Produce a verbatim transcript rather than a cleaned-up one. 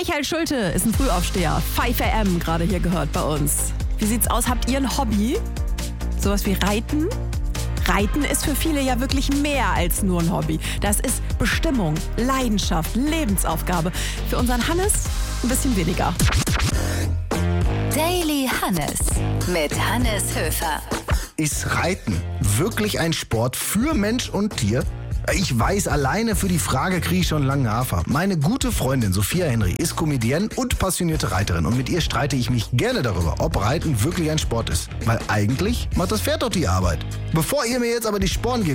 Michael Schulte ist ein Frühaufsteher. fünf a m gerade hier gehört bei uns. Wie sieht's aus? Habt ihr ein Hobby? Sowas wie Reiten? Reiten ist für viele ja wirklich mehr als nur ein Hobby. Das ist Bestimmung, Leidenschaft, Lebensaufgabe. Für unseren Hannes ein bisschen weniger. Daily Hannes mit Hannes Höfer. Ist Reiten wirklich ein Sport für Mensch und Tier? Ich weiß, alleine für die Frage kriege ich schon langen Hafer. Meine gute Freundin Sophia Henry ist Comedienne und passionierte Reiterin. Und mit ihr streite ich mich gerne darüber, ob Reiten wirklich ein Sport ist. Weil eigentlich macht das Pferd doch die Arbeit. Bevor ihr mir jetzt aber die Sporen gebt,